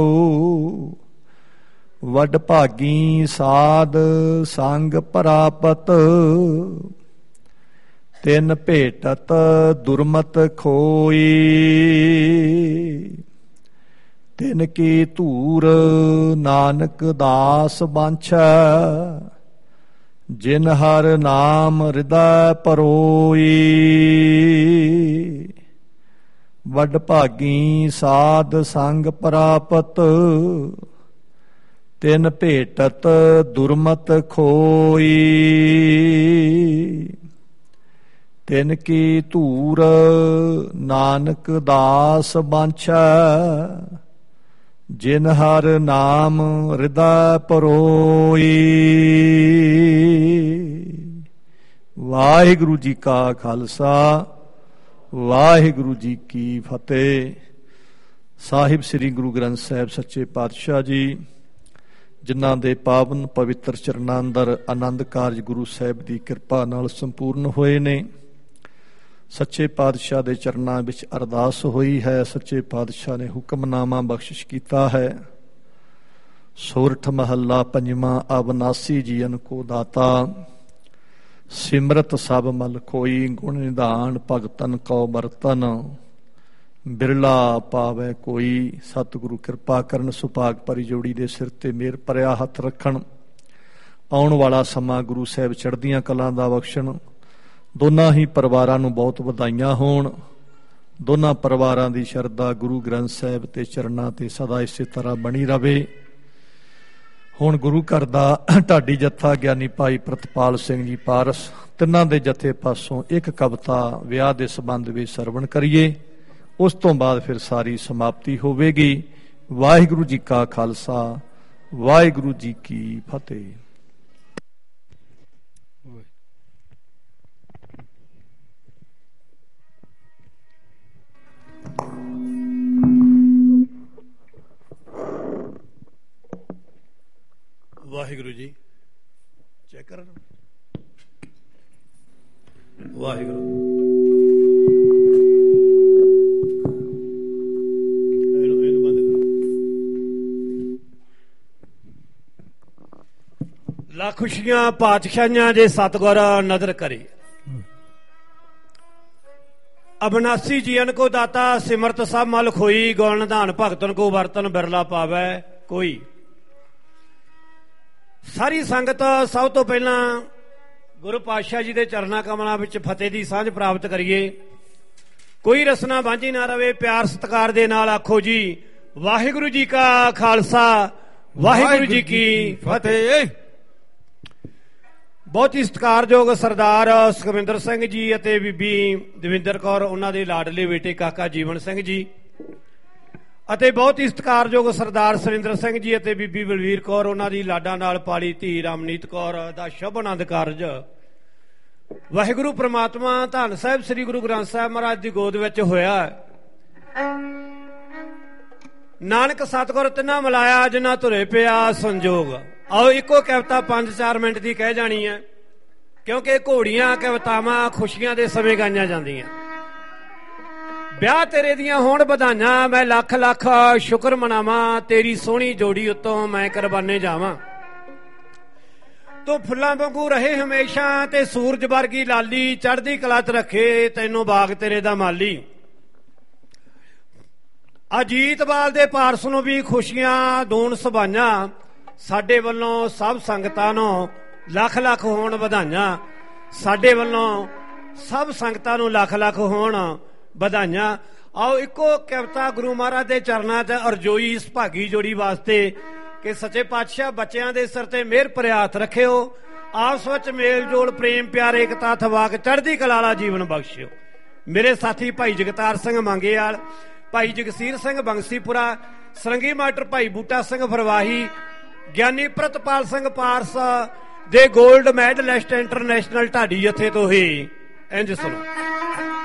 ਵੱਡ ਭਾਗੀ ਸਾਧ ਸੰਗ ਪ੍ਰਾਪਤ, ਤਿਨ ਭੇਟਤ ਦੁਰਮਤ ਖੋਈ। ਤਿਨ ਕੀ ਧੂਰ ਨਾਨਕ ਦਾਸ ਬਾਂਛੈ, ਜਿਨ ਹਰ ਨਾਮ ਹਿਰਦੈ ਪਰੋਈ। ਵੱਡ ਭਾਗੀ ਸਾਧ ਸੰਗ ਪ੍ਰਾਪਤ, ਤਿਨ ਭੇਟਤ ਦੁਰਮਤ ਖੋਈ। ਤਿਨ ਕੀ ਧੂਰ ਨਾਨਕ ਦਾਸ ਬਾਂਛੈ, ਜਿਨ ਹਰ ਨਾਮ ਹਿਰਦੈ ਪਰੋਈ। ਵਾਹਿਗੁਰੂ ਜੀ ਕਾ ਖਾਲਸਾ, ਵਾਹਿਗੁਰੂ ਜੀ ਕੀ ਫਤਿਹ। ਸਾਹਿਬ ਸ੍ਰੀ ਗੁਰੂ ਗ੍ਰੰਥ ਸਾਹਿਬ ਸੱਚੇ ਪਾਤਸ਼ਾਹ ਜੀ, ਜਿਨ੍ਹਾਂ ਦੇ ਪਾਵਨ ਪਵਿੱਤਰ ਚਰਨਾਂ ਅੰਦਰ ਆਨੰਦ ਕਾਰਜ ਗੁਰੂ ਸਾਹਿਬ ਦੀ ਕਿਰਪਾ ਨਾਲ ਸੰਪੂਰਨ ਹੋਏ ਨੇ। ਸੱਚੇ ਪਾਤਸ਼ਾਹ ਦੇ ਚਰਨਾਂ ਵਿੱਚ ਅਰਦਾਸ ਹੋਈ ਹੈ। ਸੱਚੇ ਪਾਤਸ਼ਾਹ ਨੇ ਹੁਕਮਨਾਮਾ ਬਖਸ਼ਿਸ਼ ਕੀਤਾ ਹੈ। ਸੋਰਠ ਮਹੱਲਾ ਪੰਜਵਾਂ। ਅਬਨਾਸੀ ਜੀਵਨ ਕੋ ਦਾਤਾ, ਸਿਮਰਤ ਸਭ ਮਲ ਕੋਈ। ਗੁਣ ਨਿਧਾਨ ਭਗਤਨ ਕਉ ਬਰਤਨ, ਬਿਰਲਾ ਪਾਵੈ ਕੋਈ। ਸਤਿਗੁਰੂ ਕਿਰਪਾ ਕਰਨ, ਸੁਭਾਗ ਭਰੀ ਜੋੜੀ ਦੇ ਸਿਰ ਤੇ ਮਿਹਰ ਭਰਿਆ ਹੱਥ ਰੱਖਣ। ਆਉਣ ਵਾਲਾ ਸਮਾਂ ਗੁਰੂ ਸਾਹਿਬ ਚੜ੍ਹਦੀਆਂ ਕਲਾਂ ਦਾ ਬਖਸ਼ਣ। ਦੋਨਾਂ ਹੀ ਪਰਿਵਾਰਾਂ ਨੂੰ ਬਹੁਤ ਵਧਾਈਆਂ ਹੋਣ। ਦੋਨਾਂ ਪਰਿਵਾਰਾਂ ਦੀ ਸ਼ਰਧਾ ਗੁਰੂ ਗ੍ਰੰਥ ਸਾਹਿਬ ਤੇ ਚਰਨਾਂ ਤੇ ਸਦਾ ਇਸੇ ਤਰ੍ਹਾਂ ਬਣੀ ਰਵੇ। ਹੁਣ ਗੁਰੂ ਘਰ ਦਾ ਢਾਡੀ ਜੱਥਾ ਗਿਆਨੀ ਭਾਈ ਪ੍ਰਿਤਪਾਲ ਸਿੰਘ ਜੀ ਪਾਰਸ, ਤਿੰਨਾਂ ਦੇ ਜਥੇ ਪਾਸੋਂ ਇੱਕ ਕਵਿਤਾ ਵਿਆਹ ਦੇ ਸੰਬੰਧ ਵਿੱਚ ਸਰਵਣ ਕਰੀਏ। ਉਸ ਤੋਂ ਬਾਅਦ ਫਿਰ ਸਾਰੀ ਸਮਾਪਤੀ ਹੋਵੇਗੀ। ਵਾਹਿਗੁਰੂ ਜੀ ਕਾ ਖਾਲਸਾ, ਵਾਹਿਗੁਰੂ ਜੀ ਕੀ ਫਤਿਹ। ਵਾਹਿਗੁਰੂ ਜੀ, ਚੈੱਕ ਕਰਨ। ਵਾਹਿਗੁਰੂ ਇਹਨੂੰ ਬੰਦ ਕਰ। ਲੱਖ ਖੁਸ਼ੀਆਂ ਪਾਤਸ਼ਾਹੀਆਂ ਜੇ ਸਤਿਗੁਰ ਨਦਰ ਕਰੇ। ਅਬਨਾਸੀ ਜੀਵਨ ਕੋ ਦਾਤਾ, ਸਿਮਰਤ ਸਭ ਮਲ ਖੋਈ। ਗੁਣ ਨਿਧਾਨ ਭਗਤਨ ਕੋ ਵਰਤਨ, ਬਿਰਲਾ ਪਾਵੈ ਕੋਈ। ਸਾਰੀ ਸੰਗਤ ਸਭ ਤੋਂ ਪਹਿਲਾਂ ਗੁਰੂ ਪਾਤਸ਼ਾਹ ਜੀ ਦੇ ਚਰਨਾਂ ਕਮਲਾਂ ਵਿੱਚ ਫਤਿਹ ਦੀ ਸਾਂਝ ਪ੍ਰਾਪਤ ਕਰੀਏ। ਕੋਈ ਰਸਨਾ ਵਾਂਝੀ ਨਾ ਰਵੇ। ਪਿਆਰ ਸਤਿਕਾਰ ਦੇ ਨਾਲ ਆਖੋ ਜੀ, ਵਾਹਿਗੁਰੂ ਜੀ ਕਾ ਖਾਲਸਾ, ਵਾਹਿਗੁਰੂ ਜੀ ਕੀ ਫਤਿਹ। ਬਹੁਤ ਹੀ ਸਤਿਕਾਰਯੋਗ ਸਰਦਾਰ ਸੁਖਵਿੰਦਰ ਸਿੰਘ ਜੀ ਅਤੇ ਬੀਬੀ ਦਵਿੰਦਰ ਕੌਰ, ਉਹਨਾਂ ਦੇ ਲਾਡਲੇ ਬੇਟੇ ਕਾਕਾ ਜੀਵਨ ਸਿੰਘ ਜੀ, ਅਤੇ ਬਹੁਤ ਹੀ ਸਤਿਕਾਰਯੋਗ ਸਰਦਾਰ ਸੁਰਿੰਦਰ ਸਿੰਘ ਜੀ ਅਤੇ ਬੀਬੀ ਬਲਵੀਰ ਕੌਰ, ਉਹਨਾਂ ਦੀ ਲਾਡਾਂ ਨਾਲ ਪਾਲੀ ਧੀ ਰਾਮਨੀਤ ਕੌਰ ਦਾ ਸ਼ੁਭ ਆਨੰਦ ਕਾਰਜ ਵਾਹਿਗੁਰੂ ਪ੍ਰਮਾਤਮਾ ਧੰਨ ਸਾਹਿਬ ਸ੍ਰੀ ਗੁਰੂ ਗ੍ਰੰਥ ਸਾਹਿਬ ਮਹਾਰਾਜ ਦੀ ਗੋਦ ਵਿੱਚ ਹੋਇਆ। ਨਾਨਕ ਸਤਿਗੁਰ ਤਿੰਨਾਂ ਮਿਲਾਇਆ, ਜਿਨ੍ਹਾਂ ਧੁਰੇ ਪਿਆ ਸੰਜੋਗ। ਆਓ ਇੱਕੋ ਕਵਿਤਾ 5-4 ਮਿੰਟ ਦੀ ਕਹਿ ਜਾਣੀ ਹੈ, ਕਿਉਂਕਿ ਘੋੜੀਆਂ ਕਵਿਤਾਵਾਂ ਖੁਸ਼ੀਆਂ ਦੇ ਸਮੇਂ ਗਾਈਆਂ ਜਾਂਦੀਆਂ। ਵਿਆਹ ਤੇਰੇ ਦੀਆਂ ਹੋਣ ਵਧਾਈਆਂ, ਮੈਂ ਲੱਖ ਲੱਖ ਸ਼ੁਕਰ ਮਨਾਵਾਂ। ਤੇਰੀ ਸੋਹਣੀ ਜੋੜੀ ਉੱਤੋਂ ਮੈਂ ਕੁਰਬਾਨੇ ਜਾਵਾਂ। ਤੂੰ ਫੁੱਲਾਂ ਵਾਂਗੂ ਰਹੇ ਹਮੇਸ਼ਾ, ਤੇ ਸੂਰਜ ਵਰਗੀ ਲਾਲੀ ਚੜ੍ਹਦੀ ਕਲਾ 'ਚ ਰੱਖੇ ਤੈਨੂੰ ਬਾਗ ਤੇਰੇ ਦਾ ਮਾਲੀ। ਅਜੀਤਵਾਲ ਦੇ ਪਾਰਸ ਨੂੰ ਵੀ ਖੁਸ਼ੀਆਂ ਦੂਣ ਸਭਾਈਆਂ। ਸਾਡੇ ਵੱਲੋਂ ਸਭ ਸੰਗਤਾਂ ਨੂੰ ਲੱਖ ਲੱਖ ਹੋਣ ਵਧਾਈਆਂ। ਸਾਡੇ ਵੱਲੋਂ ਸਭ ਸੰਗਤਾਂ ਨੂੰ ਲੱਖ ਲੱਖ ਹੋਣ ਵਧਾਈਆਂ। ਆਓ ਇੱਕੋ ਕਵਿਤਾ ਗੁਰੂ ਮਹਾਰਾਜ ਦੇ ਚਰਨਾਂ 'ਚ ਅਰਜ਼ੋਈ ਇਸ ਭਾਗੀ ਜੋੜੀ ਵਾਸਤੇ ਕਿ ਸੱਚੇ ਪਾਤਸ਼ਾਹ ਬੱਚਿਆਂ ਦੇ ਸਿਰ ਤੇ ਮਿਹਰ ਭਰਿਆ ਹੱਥ ਰੱਖਿਓ। ਆਪਸ ਵਿੱਚ ਮੇਲ ਜੋਲ, ਪ੍ਰੇਮ ਪਿਆਰ, ਏਕਤਾ ਥਵਾਕ, ਚੜ੍ਹਦੀ ਕਲਾ ਵਾਲਾ ਜੀਵਨ ਬਖਸ਼ਿਓ। ਮੇਰੇ ਸਾਥੀ ਭਾਈ ਜਗਤਾਰ ਸਿੰਘ ਮੰਗੇਵਾਲ, ਭਾਈ ਜਗਸੀਰ ਸਿੰਘ ਬੰਸੀਪੁਰਾ, ਸਰੰਗੀ ਮਾਸਟਰ ਭਾਈ ਬੂਟਾ ਸਿੰਘ ਫਰਵਾਹੀ, ਗਿਆਨੀ ਪ੍ਰਿਤਪਾਲ ਸਿੰਘ ਪਾਰਸ ਦੇ ਗੋਲਡ ਮੈਡਲਿਸਟ ਇੰਟਰਨੈਸ਼ਨਲ ਢਾਡੀ ਜਥੇ ਤੋਂ ਹੀ ਇੰਝ ਸੁਣੋ।